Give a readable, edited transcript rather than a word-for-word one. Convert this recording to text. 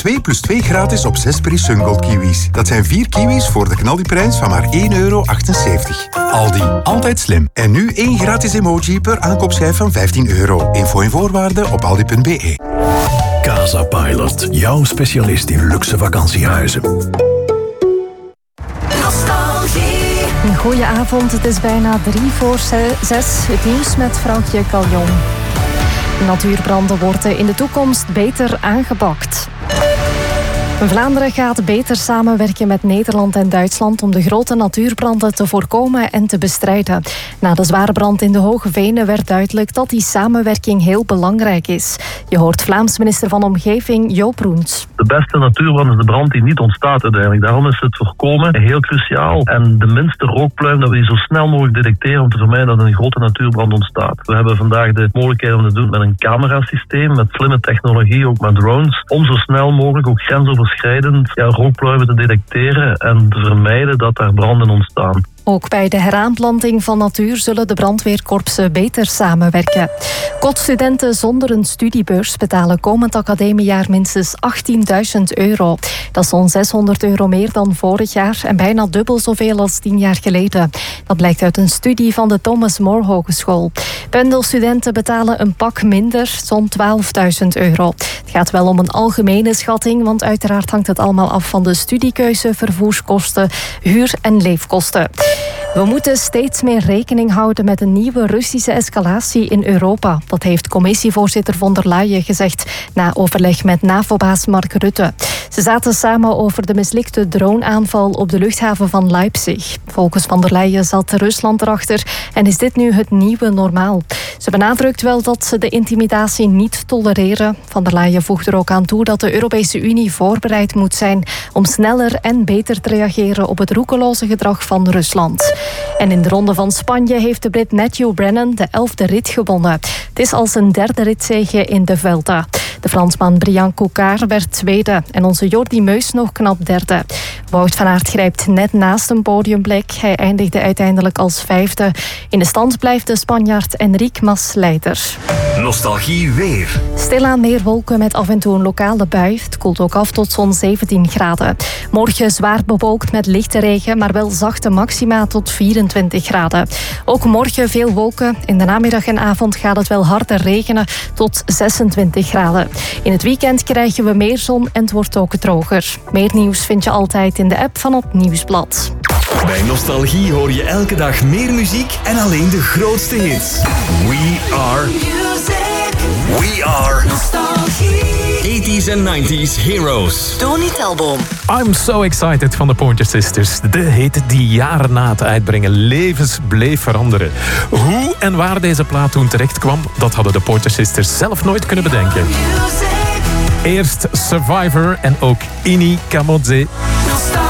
2 plus 2 gratis op 6 Brie Sungold kiwis. Dat zijn 4 kiwis voor de knaldiprijs van maar €1,78. Aldi, altijd slim. En nu 1 gratis emoji per aankoopschijf van €15. Info en voorwaarden op aldi.be. Casa Pilot, jouw specialist in luxe vakantiehuizen. Goedenavond, het is bijna 6:03. Het nieuws met Frankje Caljon. Natuurbranden worden in de toekomst beter aangepakt. Vlaanderen gaat beter samenwerken met Nederland en Duitsland om de grote natuurbranden te voorkomen en te bestrijden. Na de zware brand in de Hoge Venen werd duidelijk dat die samenwerking heel belangrijk is. Je hoort Vlaams minister van Omgeving Joop Roens. De beste natuurbrand is de brand die niet ontstaat uiteindelijk. Daarom is het voorkomen heel cruciaal. En de minste rookpluim, dat we die zo snel mogelijk detecteren om te vermijden dat een grote natuurbrand ontstaat. We hebben vandaag de mogelijkheid om te doen met een camerasysteem, met slimme technologie, ook met drones, om zo snel mogelijk ook grensoverschrijdend rookpluimen te detecteren en te vermijden dat er branden ontstaan. Ook bij de heraanplanting van natuur zullen de brandweerkorpsen beter samenwerken. Kotstudenten zonder een studiebeurs betalen komend academiejaar minstens €18.000. Dat is zo'n €600 meer dan vorig jaar en bijna dubbel zoveel als 10 jaar geleden. Dat blijkt uit een studie van de Thomas More Hogeschool. Pendelstudenten betalen een pak minder, zo'n €12.000. Het gaat wel om een algemene schatting, want uiteraard hangt het allemaal af van de studiekeuze, vervoerskosten, huur- en leefkosten. We moeten steeds meer rekening houden met een nieuwe Russische escalatie in Europa. Dat heeft commissievoorzitter von der Leyen gezegd na overleg met NAVO-baas Mark Rutte. Ze zaten samen over de mislukte droneaanval op de luchthaven van Leipzig. Volgens von der Leyen zat Rusland erachter en is dit nu het nieuwe normaal. Ze benadrukt wel dat ze de intimidatie niet tolereren. Von der Leyen voegt er ook aan toe dat de Europese Unie voorbereid moet zijn om sneller en beter te reageren op het roekeloze gedrag van Rusland. En in de ronde van Spanje heeft de Brit Matthew Brennan de 11e rit gewonnen. Het is al zijn 3e ritzege in de Vuelta. De Fransman Brian Cocard werd 2e en onze Jordi Meus nog knap 3e. Wout van Aert grijpt net naast een podiumplek. Hij eindigde uiteindelijk als 5e. In de stand blijft de Spanjaard Enric Mas leider. Nostalgie weer. Stilaan meer wolken met af en toe een lokale bui. Het koelt ook af tot zo'n 17 graden. Morgen zwaar bewolkt met lichte regen, maar wel zachte maxima tot 24 graden. Ook morgen veel wolken. In de namiddag en avond gaat het wel harder regenen tot 26 graden. In het weekend krijgen we meer zon en het wordt ook droger. Meer nieuws vind je altijd in de app van het Nieuwsblad. Bij Nostalgie hoor je elke dag meer muziek en alleen de grootste hits. We are Nostalgie. 80s en 90s heroes. Tony Telboom. I'm So Excited van de Pointer Sisters. De hit die jaren na het uitbrengen levens bleef veranderen. Hoe en waar deze plaat toen terecht kwam, dat hadden de Pointer Sisters zelf nooit kunnen bedenken. Eerst Survivor en ook Ini Kamodze.